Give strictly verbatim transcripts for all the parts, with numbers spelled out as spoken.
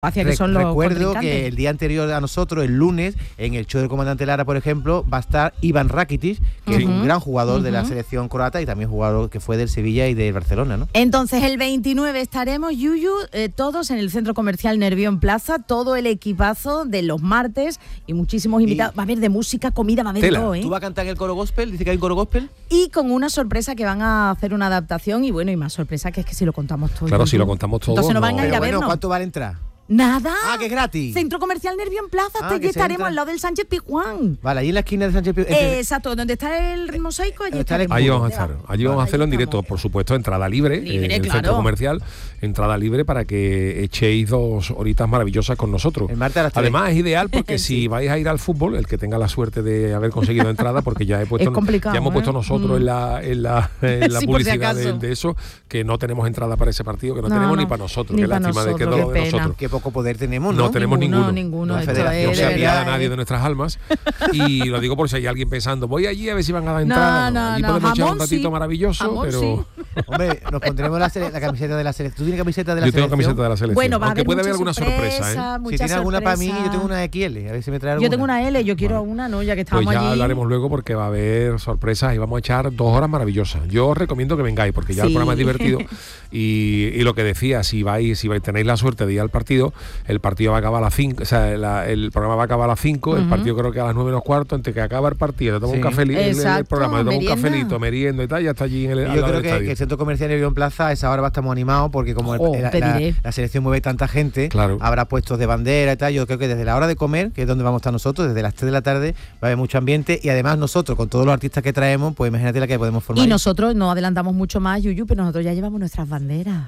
Hacia que son los Recuerdo que el día anterior a nosotros, el lunes, en el show del comandante Lara, por ejemplo, va a estar Ivan Rakitic, que uh-huh. es un gran jugador uh-huh. de la selección croata y también jugador que fue del Sevilla y del Barcelona, ¿no? Entonces, el veintinueve estaremos, Yuyu, eh, todos en el Centro Comercial Nervión Plaza, todo el equipazo de los martes y muchísimos invitados. Y va a haber de música, comida, va a haber Tela, todo, ¿eh? ¿Tú vas a cantar en el coro gospel? Dice que hay un coro gospel. Y con una sorpresa que van a hacer una adaptación y bueno, y más sorpresa que es que si lo contamos todo. Claro, Yuyu. si lo contamos todo. Entonces no van a ir Pero a bueno, vernos. ¿cuánto vale entrar? Nada. Ah, que es gratis. Centro Comercial Nervión Plaza, Ah, allí estaremos al lado del Sánchez Pizjuán. Vale, ahí en la esquina de Sánchez Pizjuán. Eh, exacto, donde está el mosaico, allí está estaremos. Ahí vamos a estar. Allí vamos vale, a hacerlo en estamos. directo, por supuesto, entrada libre, libre en el claro. centro comercial, entrada libre para que echéis dos horitas maravillosas con nosotros. El martes a las tres. Además es ideal porque sí. si vais a ir al fútbol, el que tenga la suerte de haber conseguido entrada, porque ya he puesto, es complicado, ya hemos ¿eh? puesto nosotros mm. en la, en la, en la sí, publicidad si de, de eso, que no tenemos entrada para ese partido, que no, no tenemos no. ni para nosotros, ni qué pa lástima nosotros, de que dolor qué de pena. nosotros. Qué poco poder tenemos, ¿no? No tenemos ninguno. ninguno. ninguno. No, Esto federación, No se apiada ¿eh? nadie de nuestras almas. Y lo digo por si hay alguien pensando, voy allí a ver si van a dar entrada. No, no, y no. podemos echar un Jamón ratito sí. maravilloso, Jamón pero... Sí. Hombre, nos pondremos la, la camiseta de la selección. ¿Tú tienes camiseta de la yo selección? Yo tengo camiseta de la selección. Bueno, va aunque a haber puede haber mucha alguna sorpresa, sorpresa ¿eh? Si tienes alguna para mí, yo tengo una X L. A ver si me trae alguna. Yo tengo una L, yo quiero vale. una, ¿no? Ya que estamos pues ya allí. hablaremos luego porque va a haber sorpresas y vamos a echar dos horas maravillosas. Yo os recomiendo que vengáis porque ya sí. el programa es divertido y, y lo que decía, si vais, si vais, tenéis la suerte de ir al partido, el partido va a acabar a las cinco, o sea, la, el programa va a acabar a las cinco, uh-huh. el partido creo que a las nueve menos cuarto, antes que acaba el partido, te tomo sí. un café, el, el programa, te tomo un cafelito, meriendo y tal, ya está allí en el Yo creo que, que el Centro Comercial Nervión Plaza a esa hora va a estar muy animado porque como oh, el, la, la, la selección mueve tanta gente, claro. habrá puestos de bandera y tal. Yo creo que desde la hora de comer, que es donde vamos a estar nosotros, desde las tres de la tarde va a haber mucho ambiente y además nosotros, con todos los artistas que traemos, pues imagínate la que podemos formar. Y nosotros no adelantamos mucho más, Yuyu, pero nosotros ya llevamos nuestras banderas.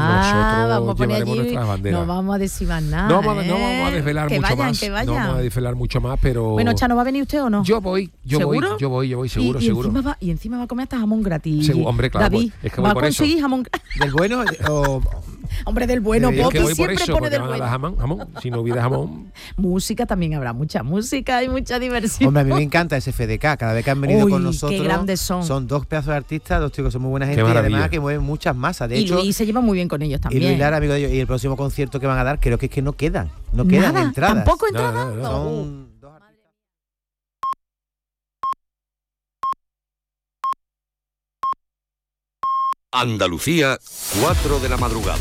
Ah, nosotros vamos a poner allí, nuestras banderas. No vamos a decir más nada. No vamos, ¿eh? no vamos a desvelar que mucho vayan, más. Que vayan. No vamos a desvelar mucho más, pero. Bueno, Chano, ¿va a venir usted o no? Yo voy, yo ¿Seguro? voy, yo voy, yo voy, seguro, y, y seguro. Encima va, y encima va a comer hasta jamón gratis. Seguro, hombre, claro. David, es que voy va por a conseguir eso. jamón ¿Del bueno o...? Hombre, del bueno, es Poppy que voy siempre por eso, pone del van a bueno. dar jamón, jamón. Si no hubiera jamón. Música también habrá, mucha música y mucha diversión. Hombre, a mí me encanta ese F D K. Cada vez que han venido Uy, con nosotros. qué grandes son. Son dos pedazos de artistas, dos chicos que son muy buena gente y además que mueven muchas masas. De y hecho, Luis se lleva muy bien con ellos también. Y Luis Lara, amigo de ellos. Y el próximo concierto que van a dar, creo que es que no quedan. No quedan ¿Nada? entradas. ¿Tampoco entradas? No, no, no. Son dos artistas. Andalucía, cuatro de la madrugada.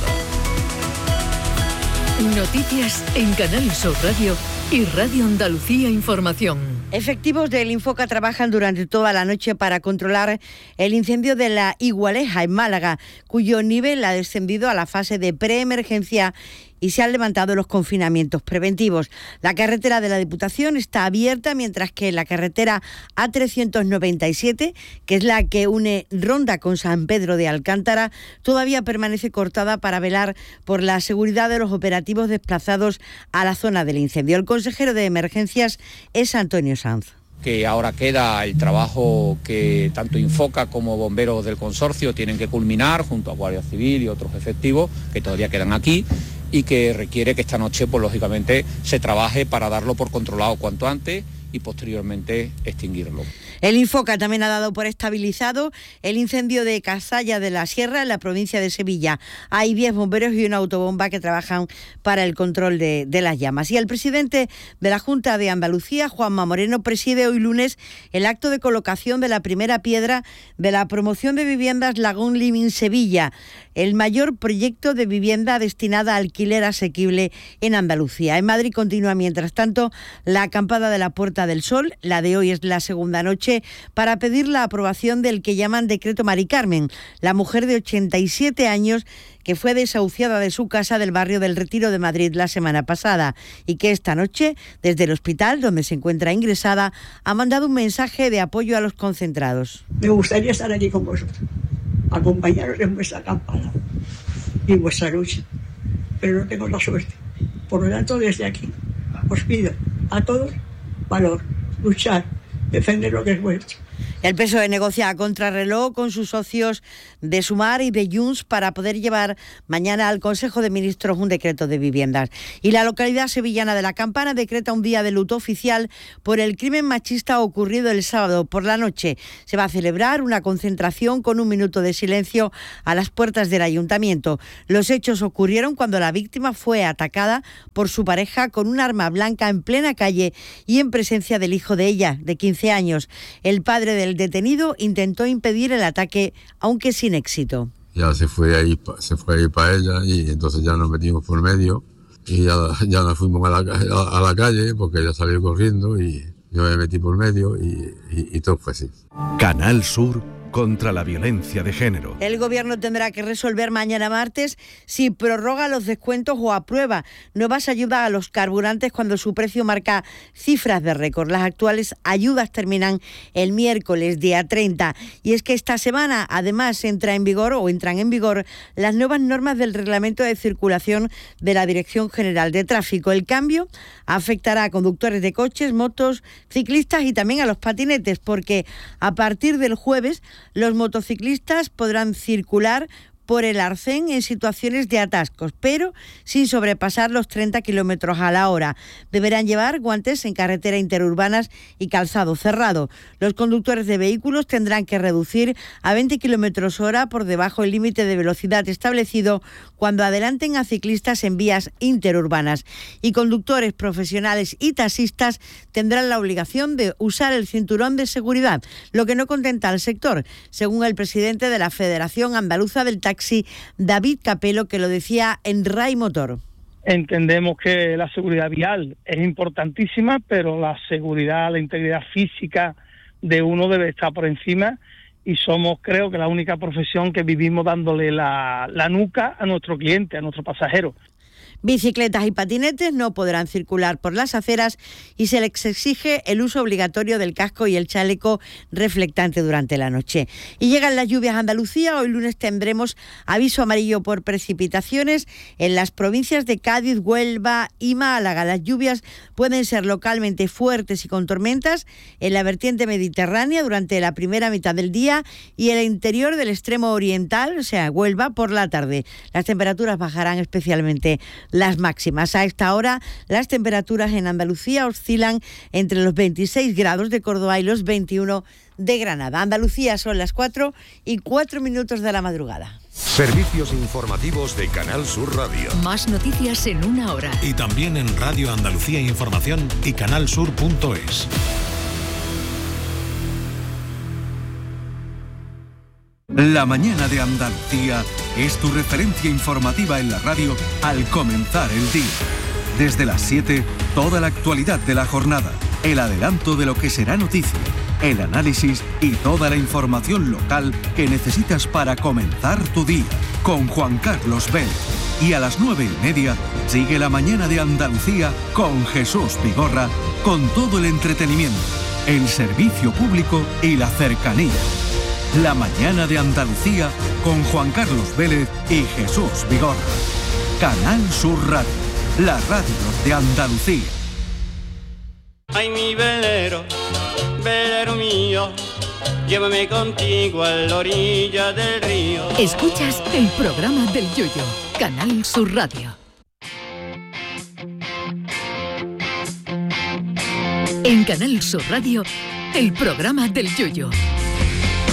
Noticias en Canal Sur Radio y Radio Andalucía Información. Efectivos del Infoca trabajan durante toda la noche para controlar el incendio de la Igualeja en Málaga, cuyo nivel ha descendido a la fase de preemergencia y se han levantado los confinamientos preventivos. La carretera de la Diputación está abierta, mientras que la carretera A trescientos noventa y siete, que es la que une Ronda con San Pedro de Alcántara, todavía permanece cortada para velar por la seguridad de los operativos desplazados a la zona del incendio. El consejero de Emergencias es Antonio Sanz. Que ahora queda el trabajo que tanto Infoca como bomberos del consorcio tienen que culminar junto a Guardia Civil y otros efectivos que todavía quedan aquí y que requiere que esta noche, pues lógicamente, se trabaje para darlo por controlado cuanto antes y posteriormente extinguirlo. El Infoca también ha dado por estabilizado el incendio de Cazalla de la Sierra en la provincia de Sevilla. Hay diez bomberos y una autobomba que trabajan para el control de, de las llamas. Y el presidente de la Junta de Andalucía, Juanma Moreno, preside hoy lunes el acto de colocación de la primera piedra de la promoción de viviendas Lagón Living Sevilla, el mayor proyecto de vivienda destinada a alquiler asequible en Andalucía. En Madrid continúa, mientras tanto, la acampada de la Puerta del Sol. La de hoy es la segunda noche para pedir la aprobación del que llaman Decreto Mari Carmen, la mujer de ochenta y siete años que fue desahuciada de su casa del barrio del Retiro de Madrid la semana pasada y que esta noche, desde el hospital donde se encuentra ingresada, ha mandado un mensaje de apoyo a los concentrados. Me gustaría estar allí con vosotros, acompañaros en vuestra acampada y en vuestra lucha, pero no tengo la suerte. Por lo tanto, desde aquí os pido a todos valor, luchar, defender lo que es vuestro. El P S O E negocia a contrarreloj con sus socios de Sumar y de Junts para poder llevar mañana al Consejo de Ministros un decreto de viviendas. Y la localidad sevillana de La Campana decreta un día de luto oficial por el crimen machista ocurrido el sábado por la noche. Se va a celebrar una concentración con un minuto de silencio a las puertas del ayuntamiento. Los hechos ocurrieron cuando la víctima fue atacada por su pareja con un arma blanca en plena calle y en presencia del hijo de ella, de quince años. El padre del El detenido intentó impedir el ataque, aunque sin éxito. Ya se fue ahí, se fue ahí para ella y entonces ya nos metimos por medio y ya, ya nos fuimos a la, a, a la calle porque ella salió corriendo y yo me metí por medio y, y, y todo fue así. Canal Sur contra la violencia de género. El Gobierno tendrá que resolver mañana martes si prorroga los descuentos o aprueba nuevas ayudas a los carburantes cuando su precio marca cifras de récord. Las actuales ayudas terminan el miércoles, día treinta. Y es que esta semana, además, entra en vigor o entran en vigor las nuevas normas del Reglamento de Circulación de la Dirección General de Tráfico. El cambio afectará a conductores de coches, motos, ciclistas y también a los patinetes, porque a partir del jueves los motociclistas podrán circular por el arcén en situaciones de atascos, pero sin sobrepasar los treinta kilómetros a la hora. Deberán llevar guantes en carretera interurbanas y calzado cerrado. Los conductores de vehículos tendrán que reducir a veinte kilómetros hora por debajo del límite de velocidad establecido cuando adelanten a ciclistas en vías interurbanas. Y conductores profesionales y taxistas tendrán la obligación de usar el cinturón de seguridad, lo que no contenta al sector, según el presidente de la Federación Andaluza del Taxi, David Capelo, que lo decía en RAI Motor. Entendemos que la seguridad vial es importantísima, pero la seguridad, la integridad física de uno debe estar por encima y somos, creo que, la única profesión que vivimos dándole la, la nuca a nuestro cliente, a nuestro pasajero. Bicicletas y patinetes no podrán circular por las aceras y se les exige el uso obligatorio del casco y el chaleco reflectante durante la noche. Y llegan las lluvias a Andalucía. Hoy lunes tendremos aviso amarillo por precipitaciones en las provincias de Cádiz, Huelva y Málaga. Las lluvias pueden ser localmente fuertes y con tormentas en la vertiente mediterránea durante la primera mitad del día y el interior del extremo oriental, o sea, Huelva, por la tarde. Las temperaturas bajarán especialmente las máximas. A esta hora, las temperaturas en Andalucía oscilan entre los veintiséis grados de Córdoba y los veintiuno de Granada. Andalucía son las cuatro y cuatro minutos de la madrugada. Servicios informativos de Canal Sur Radio. Más noticias en una hora. Y también en Radio Andalucía Información y canalsur punto es. La mañana de Andalucía es tu referencia informativa en la radio al comenzar el día. Desde las siete, toda la actualidad de la jornada, el adelanto de lo que será noticia, el análisis y toda la información local que necesitas para comenzar tu día. Con Juan Carlos Vélez. Y a las nueve y media, sigue la mañana de Andalucía con Jesús Vigorra, con todo el entretenimiento, el servicio público y la cercanía. La mañana de Andalucía con Juan Carlos Vélez y Jesús Vigorra. Canal Sur Radio, la radio de Andalucía. Ay, mi velero, velero mío, llévame contigo a la orilla del río. Escuchas el programa del Yoyo, Canal Sur Radio. En Canal Sur Radio, el programa del Yoyo.